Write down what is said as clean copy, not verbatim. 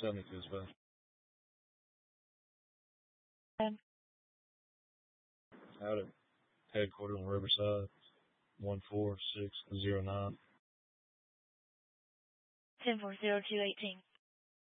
72 is best. Out at headquarters on Riverside, 14609. 10-40218.